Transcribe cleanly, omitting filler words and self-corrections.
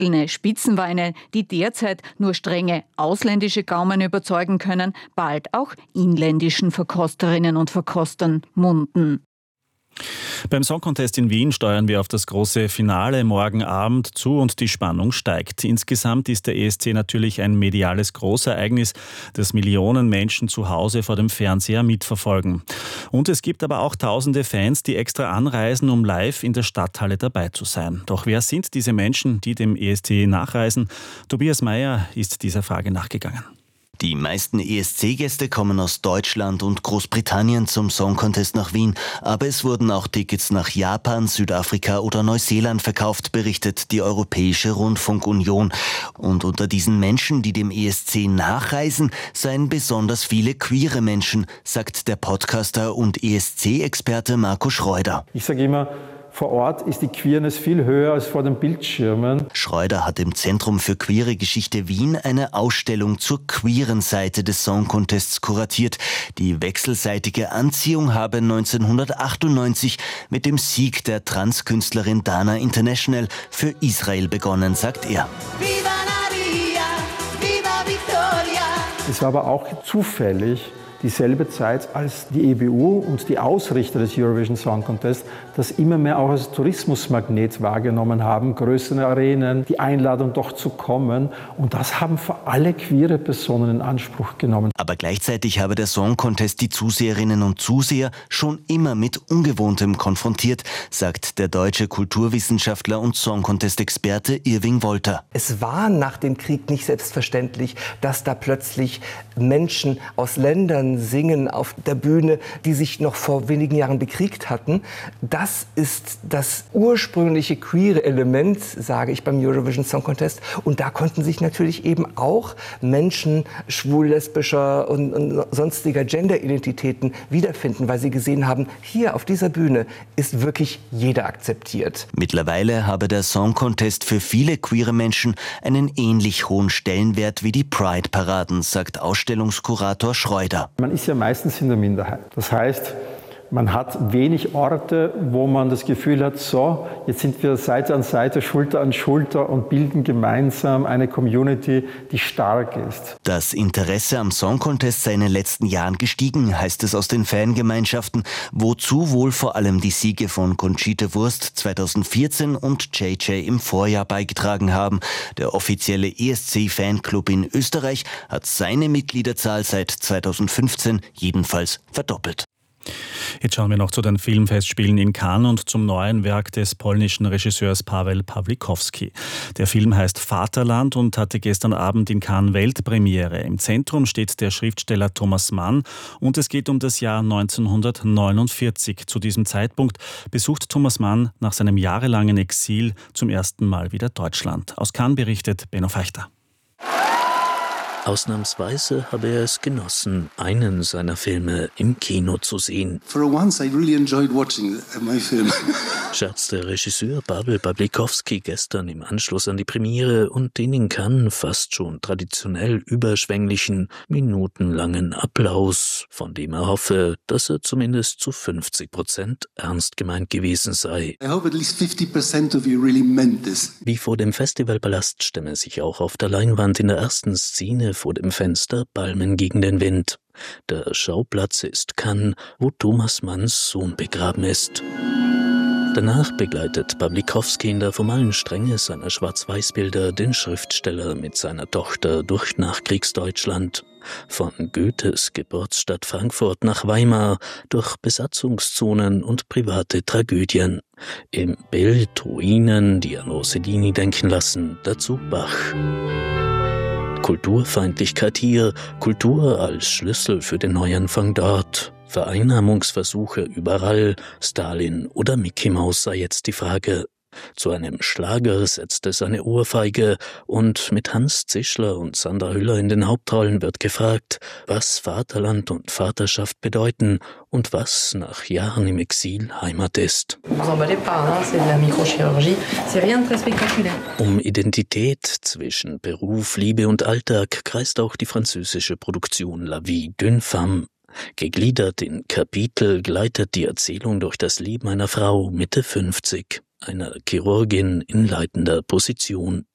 trockene Spitzenweine, die derzeit nur strenge ausländische Gaumen überzeugen können, bald auch inländischen Verkosterinnen und Verkostern munden. Beim Song Contest in Wien steuern wir auf das große Finale morgen Abend zu und die Spannung steigt. Insgesamt ist der ESC natürlich ein mediales Großereignis, das Millionen Menschen zu Hause vor dem Fernseher mitverfolgen. Und es gibt aber auch tausende Fans, die extra anreisen, um live in der Stadthalle dabei zu sein. Doch wer sind diese Menschen, die dem ESC nachreisen? Tobias Meyer ist dieser Frage nachgegangen. Die meisten ESC-Gäste kommen aus Deutschland und Großbritannien zum Song Contest nach Wien. Aber es wurden auch Tickets nach Japan, Südafrika oder Neuseeland verkauft, berichtet die Europäische Rundfunkunion. Und unter diesen Menschen, die dem ESC nachreisen, seien besonders viele queere Menschen, sagt der Podcaster und ESC-Experte Marco Schreuder. Ich sage immer, vor Ort ist die Queerness viel höher als vor den Bildschirmen. Schreuder hat im Zentrum für queere Geschichte Wien eine Ausstellung zur queeren Seite des Song Contests kuratiert. Die wechselseitige Anziehung habe 1998 mit dem Sieg der Transkünstlerin Dana International für Israel begonnen, sagt er. Viva Maria, viva Victoria. Es war aber auch zufällig dieselbe Zeit, als die EBU und die Ausrichter des Eurovision Song Contest das immer mehr auch als Tourismusmagnet wahrgenommen haben, größere Arenen, die Einladung doch zu kommen. Und das haben für alle queere Personen in Anspruch genommen. Aber gleichzeitig habe der Song Contest die Zuseherinnen und Zuseher schon immer mit Ungewohntem konfrontiert, sagt der deutsche Kulturwissenschaftler und Song Contest-Experte Irving Wolter. Es war nach dem Krieg nicht selbstverständlich, dass da plötzlich Menschen aus Ländern singen auf der Bühne, die sich noch vor wenigen Jahren bekriegt hatten. Das ist das ursprüngliche queere Element, sage ich beim Eurovision Song Contest. Und da konnten sich natürlich eben auch Menschen schwul, lesbischer und sonstiger Gender-Identitäten wiederfinden, weil sie gesehen haben, hier auf dieser Bühne ist wirklich jeder akzeptiert. Mittlerweile habe der Song Contest für viele queere Menschen einen ähnlich hohen Stellenwert wie die Pride-Paraden, sagt Ausstellungskurator Schreuder. Man ist ja meistens in der Minderheit. Das heißt, man hat wenig Orte, wo man das Gefühl hat, so, jetzt sind wir Seite an Seite, Schulter an Schulter und bilden gemeinsam eine Community, die stark ist. Das Interesse am Song Contest sei in den letzten Jahren gestiegen, heißt es aus den Fangemeinschaften, wozu wohl vor allem die Siege von Conchita Wurst 2014 und JJ im Vorjahr beigetragen haben. Der offizielle ESC-Fanclub in Österreich hat seine Mitgliederzahl seit 2015 jedenfalls verdoppelt. Jetzt schauen wir noch zu den Filmfestspielen in Cannes und zum neuen Werk des polnischen Regisseurs Paweł Pawlikowski. Der Film heißt Vaterland und hatte gestern Abend in Cannes Weltpremiere. Im Zentrum steht der Schriftsteller Thomas Mann und es geht um das Jahr 1949. Zu diesem Zeitpunkt besucht Thomas Mann nach seinem jahrelangen Exil zum ersten Mal wieder Deutschland. Aus Cannes berichtet Benno Feichter. Ausnahmsweise habe er es genossen, einen seiner Filme im Kino zu sehen. For once I really enjoyed watching my film. Scherzte Regisseur Paweł Pawlikowski gestern im Anschluss an die Premiere und den in Cannes fast schon traditionell überschwänglichen, minutenlangen Applaus, von dem er hoffe, dass er zumindest zu 50% ernst gemeint gewesen sei. I hope at least 50% of you really meant this. Wie vor dem Festivalpalast stemme sich auch auf der Leinwand in der ersten Szene vor dem Fenster Palmen gegen den Wind. Der Schauplatz ist Cannes, wo Thomas Manns Sohn begraben ist. Danach begleitet Pawlikowski in der formalen Strenge seiner Schwarz-Weiß-Bilder den Schriftsteller mit seiner Tochter durch Nachkriegsdeutschland. Von Goethes Geburtsstadt Frankfurt nach Weimar, durch Besatzungszonen und private Tragödien. Im Bild Ruinen, die an Rossellini denken lassen, dazu Bach. Kulturfeindlichkeit hier, Kultur als Schlüssel für den Neuanfang dort. Vereinnahmungsversuche überall, Stalin oder Mickey Mouse sei jetzt die Frage. Zu einem Schlager setzt es eine Ohrfeige und mit Hans Zischler und Sandra Hüller in den Hauptrollen wird gefragt, was Vaterland und Vaterschaft bedeuten und was nach Jahren im Exil Heimat ist. Um Identität zwischen Beruf, Liebe und Alltag kreist auch die französische Produktion La Vie d'une Femme. Gegliedert in Kapitel gleitet die Erzählung durch das Leben einer Frau Mitte 50. Einer Chirurgin in leitender Position.